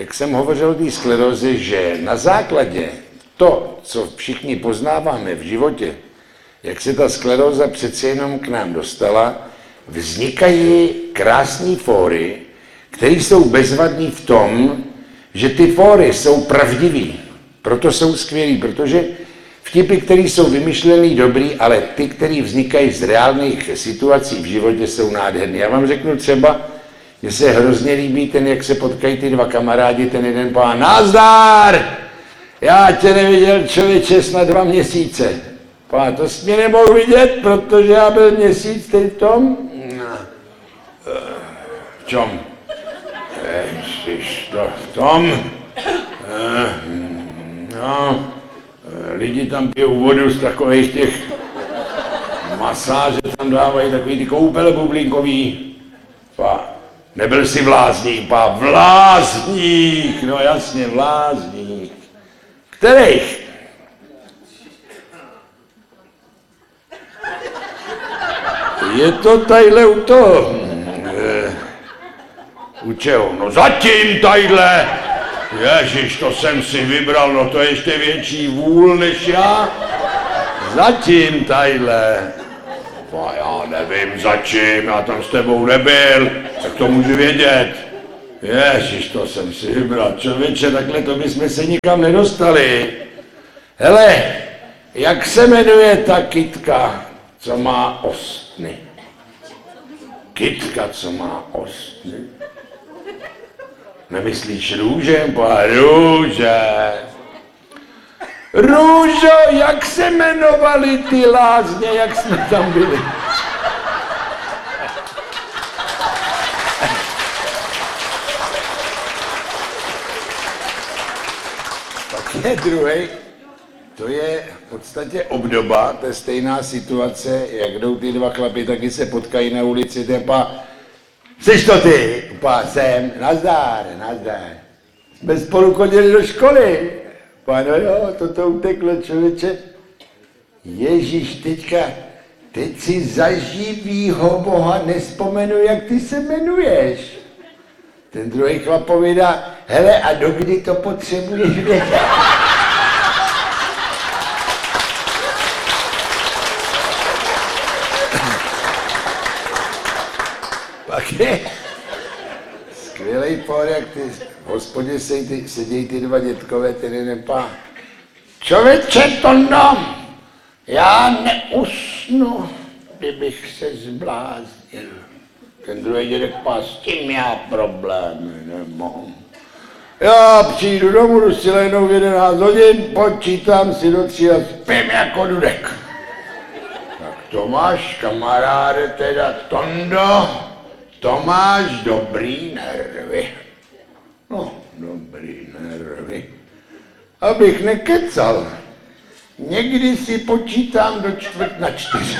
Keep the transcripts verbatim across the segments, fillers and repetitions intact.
jak jsem hovořil o té skleróze, že na základě to, co všichni poznáváme v životě, jak se ta skleróza přece jenom k nám dostala, vznikají krásné fóry, které jsou bezvadné v tom, že ty fóry jsou pravdivý, proto jsou skvělý, protože vtipy, které jsou vymyšlený dobrý, ale ty, které vznikají z reálných situací v životě, jsou nádherný. Já vám řeknu třeba, že se hrozně líbí ten, jak se potkají ty dva kamarádi, ten jeden pán, nazdar! Já tě neviděl, člověče, snad dva měsíce. Pán, to jsi mě nemohl vidět, protože já byl měsíc teď v tom. V čom? Ježiš, to v tom. No, lidi tam pijou vodu z takových těch masáže, tam dávají takový ty koupele bublinkový. Pá, nebyl jsi vlázník, pá, vlázník, no jasně, vlázník. Kterých? Je to tadyhle u toho. E, u čeho? No zatím tadyhle. Ježiš, to jsem si vybral, no to je ještě větší vůl než já. Zatím tadyhle. No já nevím začím, já tam s tebou nebyl, tak to můžu vědět. Ježiš, to jsem si vybral, člověče, takhle to bychom se nikam nedostali. Hele, jak se jmenuje ta kytka, co má ostny? Kytka, co má ostny? Nemyslíš růžem? Pá, růže. Růžo, jak se jmenovali ty lázně, jak jsme tam byli? Pak je druhý, to je v podstatě obdoba, to je stejná situace, jak jdou ty dva chlapi, taky se potkají na ulici, ten pá, jsi to ty? Pá, jsem, nazdár, nazdár. Jsme spolu chodili do školy. Pá, no jo, toto uteklo, člověče. Ježíš, teďka, teď si za živýho Boha nespomenu, jak ty se jmenuješ. Ten druhý chlap povídá, hele, a dokdy to potřebuješ vědět? Pak je skvělej por, jak ty v hospodě sedí, sedí ty dva dětkové, ten jeden pán. Člověče, Tondo, já neusnu, kdybych se zbláznil. Ten druhý dědek pán, s tím já problémy nemám. Já přijdu domů, jdu si lehnout v jedenáct hodin, počítám si do tří a spím jako dudek. Tak to máš, kamaráde, teda Tondo, to máš dobrý nervy. No, dobrý nervy. Abych nekecal, někdy si počítám do čtvrt na čtyři.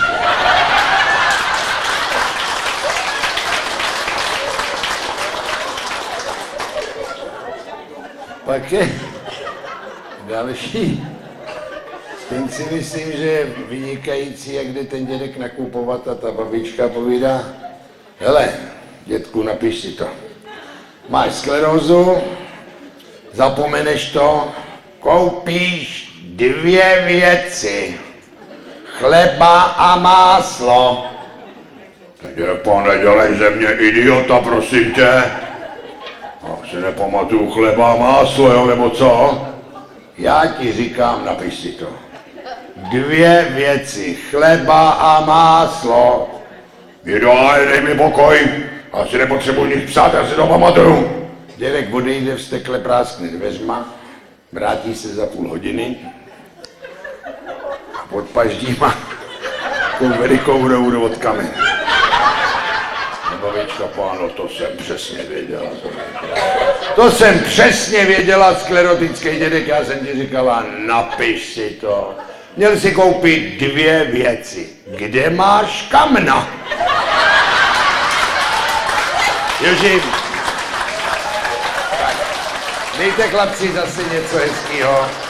Pak je další. Ten si myslím, že je vynikající, jak jde ten dědek nakupovat a ta babička povídá, hele, dětku, napiš si to. Máš sklerózu, zapomeneš to, koupíš dvě věci. Chleba a máslo. Takže pane, dělej ze mě idiota, prosím tě. A si nepamatuju chleba a máslo, jo, nebo co? Já ti říkám, napiš si to. Dvě věci, chleba a máslo. Jidoj, dej mi pokoj, asi nepotřebuji nic psát, já si to pamatuju. Dědek odejde, vstekle práskne dveřma, vrátí se za půl hodiny a pod paždíma takovou velikou rouru od kamen. Babička, páno, to jsem přesně věděla. To jsem přesně věděla, sklerotický dědek, já jsem ti říkala, napiš si to. Měl si koupit dvě věci. Kde máš kamna? Joži, dejte chlapci zase něco hezkýho.